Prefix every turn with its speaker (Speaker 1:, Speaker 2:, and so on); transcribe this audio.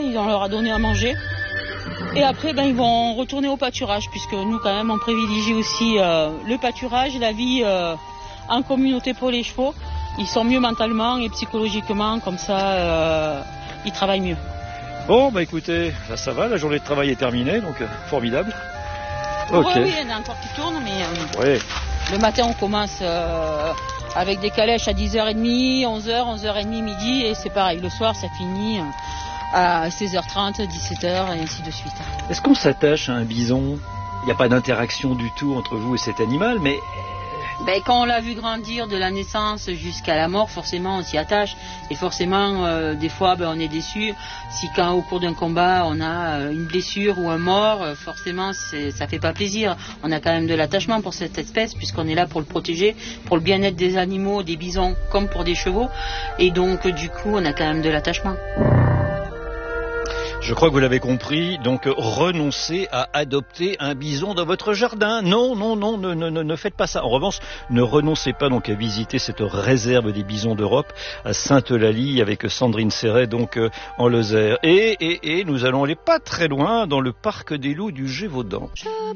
Speaker 1: on leur a donné à manger. Et après, ils vont retourner au pâturage, puisque nous, quand même, on privilégie aussi le pâturage, la vie en communauté pour les chevaux. Ils sont mieux mentalement et psychologiquement, comme ça, ils travaillent mieux.
Speaker 2: Bon, écoutez, là, ça va, la journée de travail est terminée, donc formidable. Ok.
Speaker 1: Oui, il y en a encore qui tournent, mais
Speaker 2: Oui.
Speaker 1: le matin, on commence avec des calèches à 10h30, 11h, 11h30, midi, et c'est pareil. Le soir, ça finit à 16h30, 17h, et ainsi de suite.
Speaker 2: Est-ce qu'on s'attache à un bison? Il n'y a pas d'interaction du tout entre vous et cet animal, mais...
Speaker 1: Quand on l'a vu grandir de la naissance jusqu'à la mort, forcément on s'y attache. Et forcément, des fois, on est déçu. Si quand au cours d'un combat, on a une blessure ou un mort, forcément, ça fait pas plaisir. On a quand même de l'attachement pour cette espèce, puisqu'on est là pour le protéger, pour le bien-être des animaux, des bisons, comme pour des chevaux. Et donc, du coup, on a quand même de l'attachement.
Speaker 2: Je crois que vous l'avez compris, donc renoncez à adopter un bison dans votre jardin. Non, ne faites pas ça. En revanche, ne renoncez pas donc à visiter cette réserve des bisons d'Europe à Sainte-Eulalie avec Sandrine Serret, donc en Lozère. Et nous allons aller pas très loin dans le parc des loups du Gévaudan.